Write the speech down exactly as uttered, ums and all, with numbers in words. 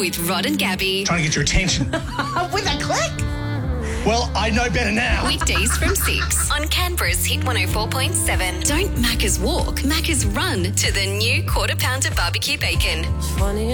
with Rod and Gabby. Trying to get your attention. With a click. Well, I know better now. Weekdays from six on Canberra's Hit one oh four point seven. Don't Macca's walk, Macca's run to the new Quarter Pounder Barbecue Bacon. Funny